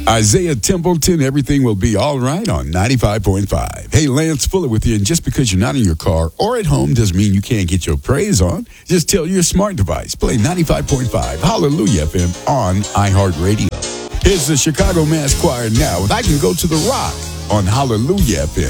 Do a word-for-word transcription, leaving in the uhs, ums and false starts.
Isaiah Templeton, everything will be all right on ninety-five point five. Hey, Lance Fuller with you. And just because you're not in your car or at home doesn't mean you can't get your praise on. Just tell your smart device, play ninety-five point five Hallelujah F M on iHeartRadio. Here's the Chicago Mass Choir now with I Can Go to the Rock on Hallelujah F M.